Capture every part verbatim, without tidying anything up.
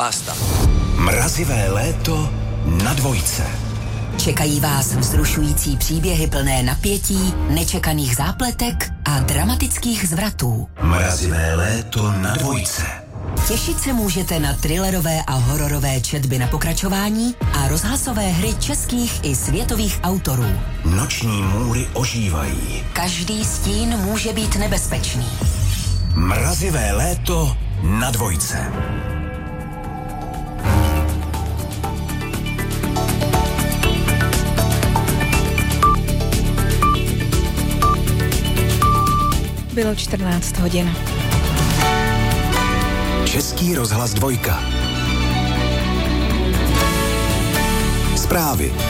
Basta. Mrazivé léto na dvojce. Čekají vás vzrušující příběhy plné napětí, nečekaných zápletek a dramatických zvratů. Mrazivé léto na dvojce. Těšit se můžete na thrillerové a hororové četby na pokračování a rozhlasové hry českých i světových autorů. Noční můry ožívají. Každý stín může být nebezpečný. Mrazivé léto na dvojce. Bylo čtrnáct hodin. Český rozhlas dvojka. Zprávy.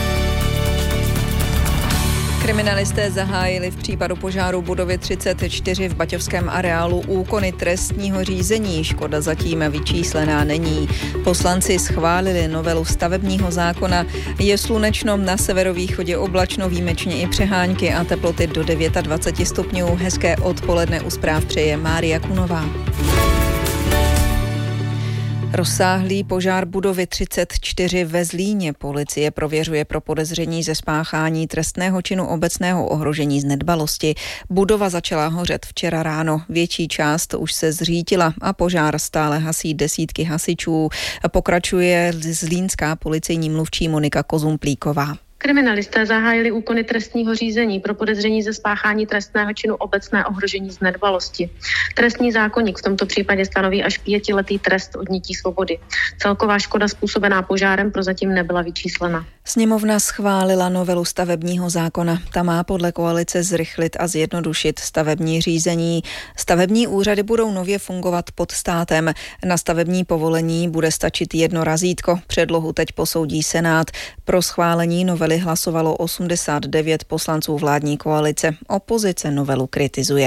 Kriminalisté zahájili v případu požáru budovy třicet čtyři v baťovském areálu úkony trestního řízení. Škoda zatím vyčíslená není. Poslanci schválili novelu stavebního zákona. Je slunečno, na severovýchodě oblačno, výjimečně i přehánky a teploty do dvacet devět stupňů. Hezké odpoledne u zpráv přeje Mária Kunová. Rozsáhlý požár budovy třicet čtyři ve Zlíně. Policie prověřuje pro podezření ze spáchání trestného činu obecného ohrožení z nedbalosti. Budova začala hořet včera ráno. Větší část už se zřítila a požár stále hasí desítky hasičů. Pokračuje zlínská policejní mluvčí Monika Kozumplíková. Kriminalisté zahájili úkony trestního řízení pro podezření ze spáchání trestného činu obecné ohrožení z nedbalosti. Trestní zákoník v tomto případě stanoví až pětiletý trest odnětí svobody. Celková škoda způsobená požárem prozatím nebyla vyčíslena. Sněmovna schválila novelu stavebního zákona. Ta má podle koalice zrychlit a zjednodušit stavební řízení. Stavební úřady budou nově fungovat pod státem. Na stavební povolení bude stačit jedno razítko. Předlohu teď posoudí Senát. Pro schválení novely hlasovalo osmdesát devět poslanců vládní koalice. Opozice novelu kritizuje.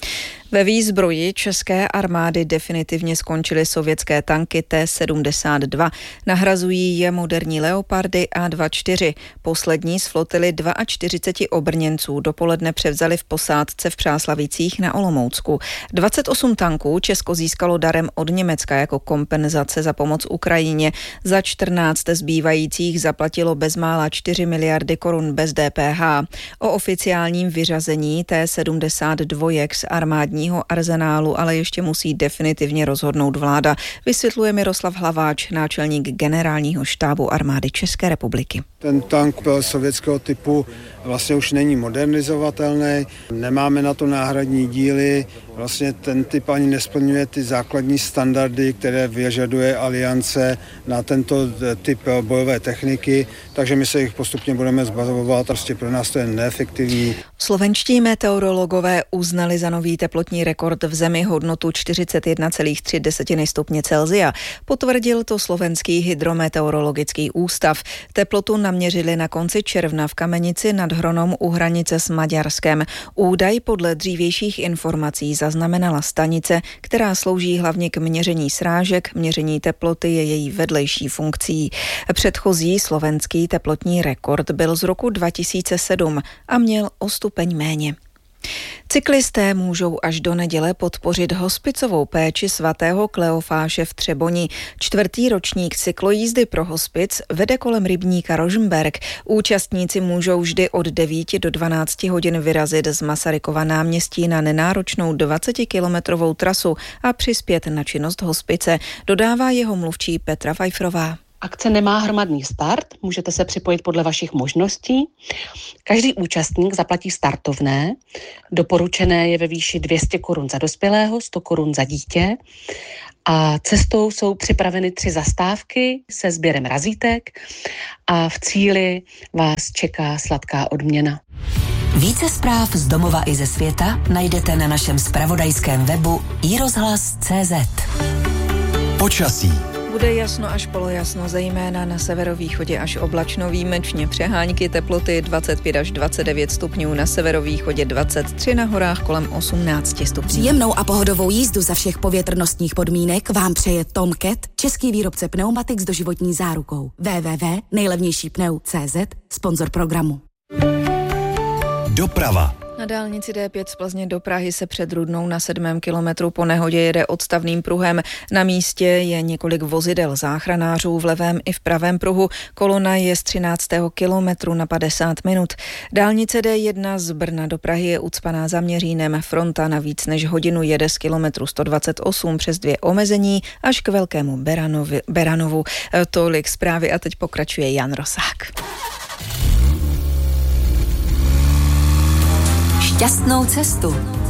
Ve výzbroji české armády definitivně skončily sovětské tanky T sedmdesát dva. Nahrazují je moderní Leopardy A dvacet čtyři. Poslední z flotily čtyřicet dva obrněnců dopoledne převzali v posádce v Přáslavicích na Olomoucku. dvacet osm tanků Česko získalo darem od Německa jako kompenzace za pomoc Ukrajině. Za čtrnáct zbývajících zaplatilo bezmála čtyři miliardy korun bez D P H. O oficiálním vyřazení T sedmdesát dva z armádní arzenálu ale ještě musí definitivně rozhodnout vláda, vysvětluje Miroslav Hlaváč, náčelník generálního štábu armády České republiky. Ten tank sovětského typu vlastně už není modernizovatelný, nemáme na to náhradní díly, vlastně ten typ ani nesplňuje ty základní standardy, které vyžaduje aliance na tento typ bojové techniky, takže my se jich postupně budeme zbavovat, prostě pro nás to je neefektivní. Slovenští meteorologové uznali za nový teplotní rekord v zemi hodnotu čtyřicet jedna celá tři stupně Celsia. Potvrdil to slovenský hydrometeorologický ústav. Teplotu naměřili na konci června v Kamenici nad Hronom u hranice s Maďarskem. Údaj podle dřívějších informací zaznamenala stanice, která slouží hlavně k měření srážek. Měření teploty je její vedlejší funkcí. Předchozí slovenský teplotní rekord byl z roku dva tisíce sedm a měl o stupeň méně. Cyklisté můžou až do neděle podpořit hospicovou péči svatého Kleofáše v Třeboni. Čtvrtý ročník cyklojízdy pro hospic vede kolem rybníka Rožmberk. Účastníci můžou vždy od devíti do dvanácti hodin vyrazit z Masarykova náměstí na nenáročnou dvacetikilometrovou trasu a přispět na činnost hospice, dodává jeho mluvčí Petra Vajfrová. Akce nemá hromadný start, můžete se připojit podle vašich možností. Každý účastník zaplatí startovné, doporučené je ve výši dvě stě korun za dospělého, sto korun za dítě a cestou jsou připraveny tři zastávky se sběrem razítek a v cíli vás čeká sladká odměna. Více zpráv z domova i ze světa najdete na našem zpravodajském webu i rozhlas tečka cé zet. Počasí. Bude jasno až polojasno, zejména na severovýchodě až oblačno, výjimečně přehánky, teploty dvacet pět až dvacet devět stupňů, na severovýchodě dvacet tři, na horách kolem osmnáct stupňů. Příjemnou a pohodovou jízdu za všech povětrnostních podmínek vám přeje Tom Cat, český výrobce pneumatik s doživotní zárukou. w w w tečka nejlevnější pneu tečka cé zet, sponzor programu. Doprava. Na dálnici D pět z Plzně do Prahy se před Rudnou na sedmém kilometru po nehodě jede odstavným pruhem. Na místě je několik vozidel záchranářů v levém i v pravém pruhu. Kolona je z třináctého kilometru na padesát minut. Dálnice D jedna z Brna do Prahy je ucpaná Zaměřínem. Fronta na víc než hodinu jede z kilometru sto dvacet osm přes dvě omezení až k Velkému Beranovi, Beranovu. Tolik zprávy a teď pokračuje Jan Rosák. Šťastnou cestu